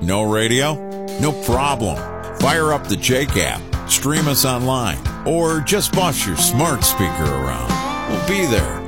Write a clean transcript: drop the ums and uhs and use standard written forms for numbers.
No radio? No problem. Fire up the Jake app, stream us online, or just boss your smart speaker around. We'll be there.